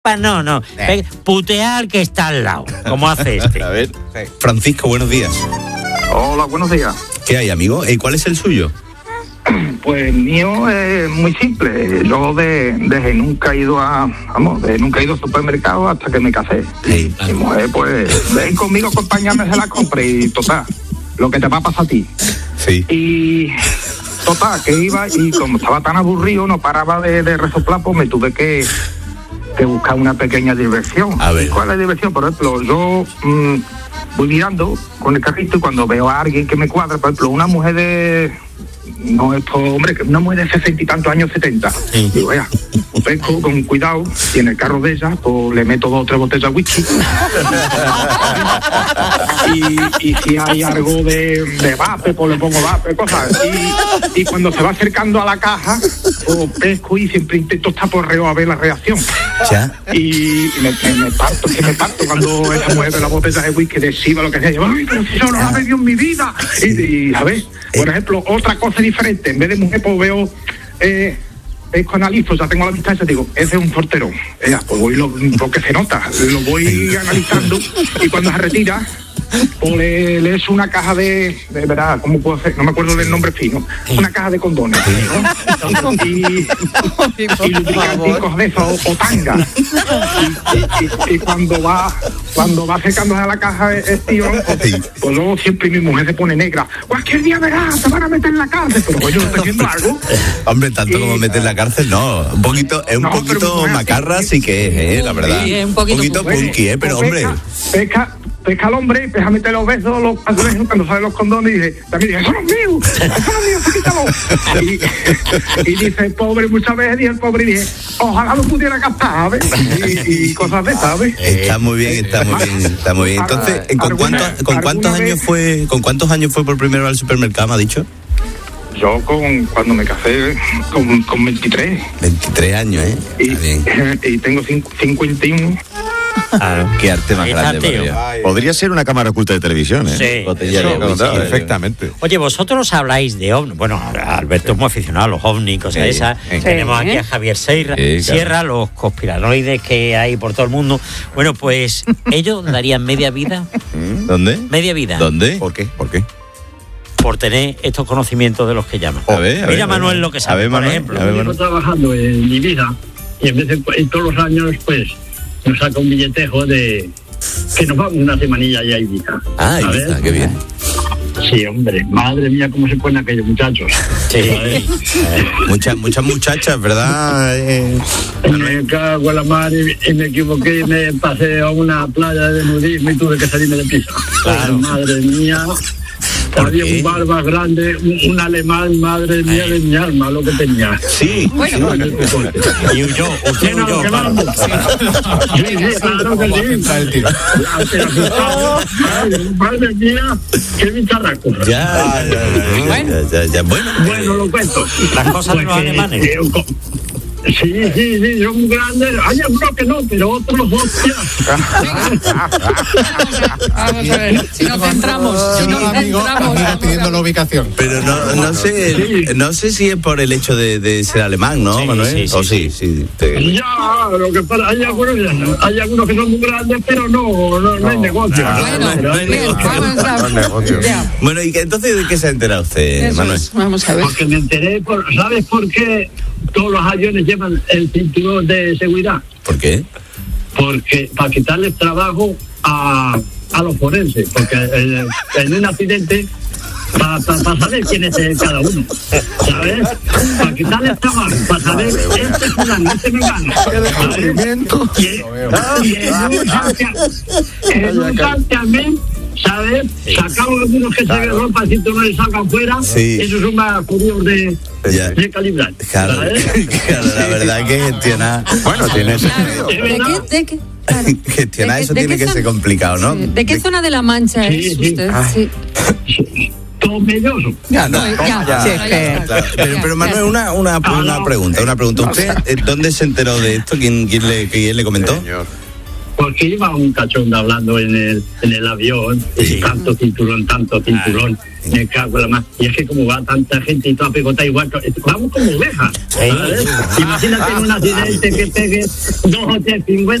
No. Putear al que está al lado, como hace este. A ver, Francisco, buenos días. Hola, buenos días. ¿Qué hay, amigo? ¿Y cuál es el suyo? Pues el mío es muy simple. Yo desde nunca he ido nunca he ido al supermercado hasta que me casé. Sí. Mi mujer, pues, ven conmigo, acompáñame a la compra y total, lo que te va a pasar a ti. Sí. Y total, que iba y como estaba tan aburrido, no paraba de resoplar, pues me tuve que buscar una pequeña diversión. A ver. ¿Cuál es la diversión? Por ejemplo, yo voy mirando con el carrito y cuando veo a alguien que me cuadra, por ejemplo, una mujer de... No, esto, hombre, que una mujer de 60 y tantos años, 70. Sí. Digo, vaya, pesco con cuidado y en el carro de ella, pues le meto 2 o 3 botellas de whisky. y si hay algo de vape, pues le pongo vape, cosas. Y cuando se va acercando a la caja, pues pesco y siempre intento estar por reo a ver la reacción. ¿Ya? Y me parto cuando esa mujer ve la botella de whisky de Shiva, lo que sea. Ay, pero si yo no la bebido en mi vida. Y a ver, por ejemplo, otra cosa diferente, en vez de mujer, pues veo analizo, ya tengo la distancia, digo, ese es un portero. Pues voy porque se nota, lo voy analizando y cuando se retira, pues le echo una caja de verdad, ¿cómo puedo hacer? No me acuerdo del nombre fino, una caja de condones, ¿no? y lubricanticos de esos o tanga. Y cuando va acercándose a la caja el tío, pues luego siempre mi mujer se pone negra. Cualquier día verás, te van a meter en la cárcel, pero yo estoy haciendo algo. Hombre, tanto como meter en la cárcel, no. Un poquito, es un poquito macarra, sí que es, la verdad. Sí, un poquito punky, pero hombre. Pesca al hombre, empieza a meter los besos, los azulejos, cuando salen los condones y dice, eso no es mío, quítalo. Y dice el pobre, muchas veces, y el pobre dice, ojalá lo pudiera captar, ¿sabes? Y cosas de, ¿sabes? Está muy bien. Entonces, ¿con cuántos años fue por primera vez al supermercado, me ha dicho? Yo cuando me casé con 23. 23 años, ¿eh? Y tengo 51. Qué arte más grande. Podría ser una cámara oculta de televisión, ¿eh? Sí, perfectamente. Oye, vosotros habláis de ovnis. Bueno, Alberto es muy aficionado a los ovnis, cosas esas. Tenemos aquí a Javier Sierra, los conspiranoides que hay por todo el mundo. Bueno, pues ellos darían media vida. ¿Dónde? Media vida. ¿Dónde? ¿Por qué? Por tener estos conocimientos de los que llaman. Mira Manuel lo que sabe, por ejemplo. Yo llevo trabajando en mi vida y en vez de todos los años, pues, nos saca un billetejo de que nos vamos una semanilla ya a Ibiza. Ibiza, qué bien. Sí, hombre, madre mía, cómo se ponen aquellos muchachos. Sí. Muchas muchachas, ¿verdad? Me cago en la mar y me equivoqué y me pasé a una playa de nudismo y tuve que salirme de pista. Claro. Madre mía. Había un bar más grande, un alemán, madre mía de mi alma, lo que tenía. Sí. Bueno. Y huyó. Sí, claro que sí. Madre mía, qué bicharraco. Ya. Bueno, lo cuento. Las cosas de los alemanes. Sí, son grandes. Hay algunos que no, pero otros, hostia. Vamos a ver, si nos centramos. Amiga pidiendo la ubicación. Pero no sé si es por el hecho de ser alemán, ¿no, Manuel? Sí. Ya, lo que pasa, hay algunos que son muy grandes, pero no hay negocio. Bueno, y entonces, ¿de qué se ha enterado usted, Manuel? Vamos a ver. Porque me enteré, ¿sabes por qué todos los aviones llevan el cinturón de seguridad? ¿Por qué? Porque para quitarles trabajo a los forenses, porque en un accidente para saber quién es cada uno, ¿sabes? Para quitarles trabajo, para saber este fulano, este me gana, en un santiamén, ¿sabes? Sacamos algunos que se ven ropa, si tú no les sacan fuera, esos son más curiosos de calibrar. Claro, la verdad que gestionar. Bueno, tiene sentido. ¿De qué? Gestionar eso tiene que ser complicado, ¿no? ¿De qué zona de La Mancha es usted? Tomelloso. Pero Manuel, una pregunta. ¿Usted dónde se enteró de esto? ¿Quién le comentó? porque iba un cachondo hablando en el avión, tanto cinturón, me cago en la más. Y es que como va tanta gente y toda pegotada igual, vamos como ovejas, ¿sabes? Imagínate en un accidente que pegue 2 o 3 pingües